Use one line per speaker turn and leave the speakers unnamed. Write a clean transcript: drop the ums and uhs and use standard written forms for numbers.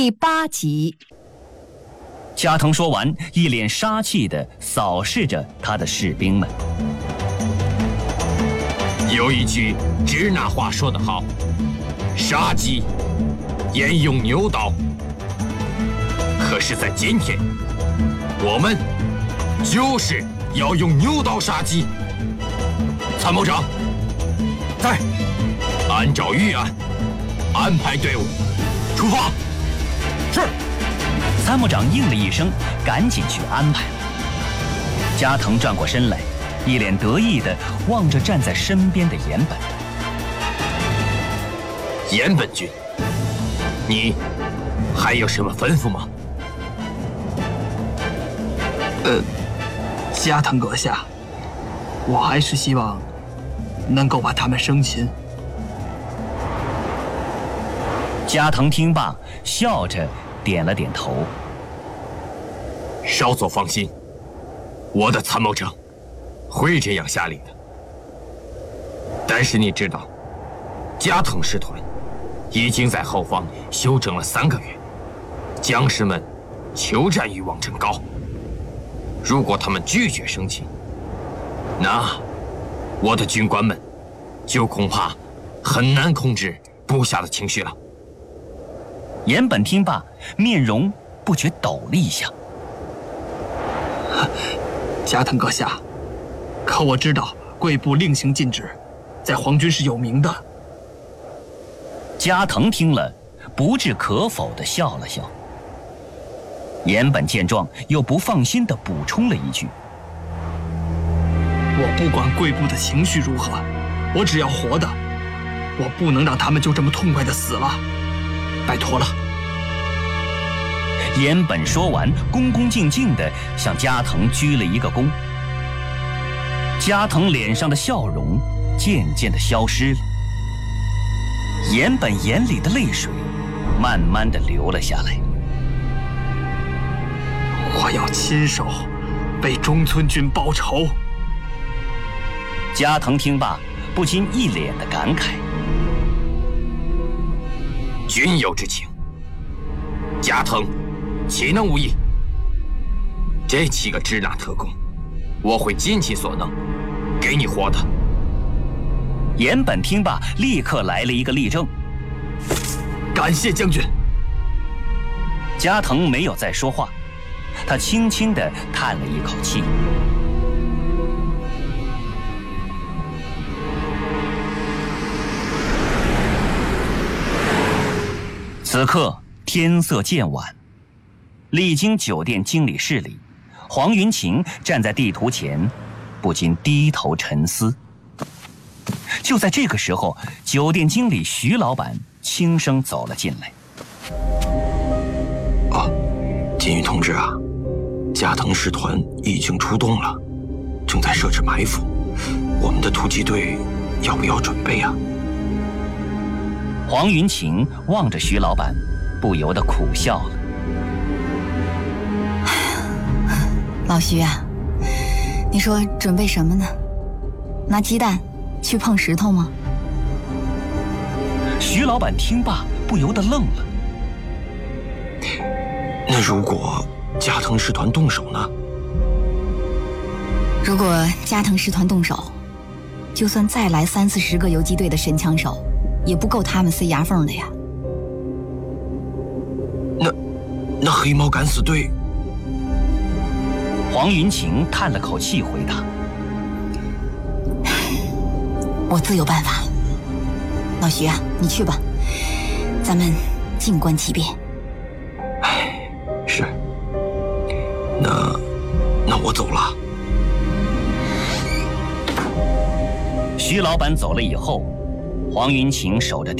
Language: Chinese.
第8集。
加藤说完，一脸杀气地扫视着他的士兵们。
有一句支那话说得好，杀鸡焉用牛刀。可是在今天，我们就是要用牛刀杀鸡。参谋长，在，按照预案安排队伍出发。是。
参谋长应了一声，赶紧去安排。加藤转过身来，一脸得意地望着站在身边的岩本。
岩本君，你还有什么吩咐吗？
加藤阁下，我还是希望能够把他们生擒。
加藤听罢，笑着点了点头。
稍作放心，我的参谋长会这样下令的。但是你知道，加藤师团已经在后方休整了3个月，将士们求战欲望正高。如果他们拒绝生擒，那我的军官们就恐怕很难控制部下的情绪了。
岩本听罢，面容不觉抖了一下。
加藤阁下，可我知道贵部令行禁止，在皇军是有名的。
加藤听了，不置可否地笑了笑。岩本见状，又不放心地补充了一句：“
我不管贵部的情绪如何，我只要活的，我不能让他们就这么痛快地死了。拜托了。”
岩本说完，恭恭敬敬地向加藤鞠了一个躬。加藤脸上的笑容渐渐地消失了，岩本眼里的泪水慢慢地流了下来。
我要亲手为中村君报仇。
加藤听罢，不禁一脸的感慨。
君有之情，加藤岂能无益？这7个支那特工，我会尽其所能给你活的。
岩本听罢，立刻来了一个立正。
感谢将军。
加藤没有再说话，他轻轻地叹了一口气。此刻天色渐晚，丽晶酒店经理室里，黄云晴站在地图前，不禁低头沉思。就在这个时候，酒店经理徐老板轻声走了进来。
金宇同志啊，加藤师团已经出动了，正在设置埋伏，我们的突击队要不要准备啊？
黄云晴望着徐老板，不由得苦笑了。
老徐啊，你说准备什么呢？拿鸡蛋去碰石头吗？
徐老板听罢，不由得愣了。
那如果加藤师团动手呢？
如果加藤师团动手，就算再来30-40个游击队的神枪手，也不够他们塞牙缝的呀。
那黑猫敢死队？
黄云晴叹了口气回答：“
我自有办法。老徐啊，你去吧，咱们静观其变。”
是。那我走了。
徐老板走了以后，黄云晴守着